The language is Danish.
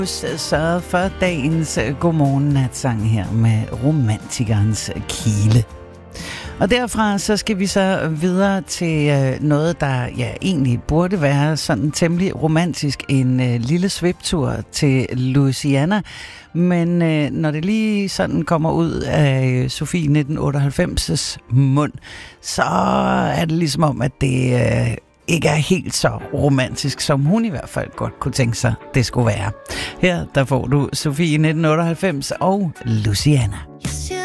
Så for dagens godmorgen-natsang her med romantikernes kile. Og derfra så skal vi så videre til noget, der egentlig burde være sådan temmelig romantisk. En lille sviptur til Louisiana. Men når det lige sådan kommer ud af Sofie 1998's mund, så er det ligesom om, at det ikke er helt så romantisk, som hun i hvert fald godt kunne tænke sig, det skulle være. Her der får du Sofie 1998 og Louisiana.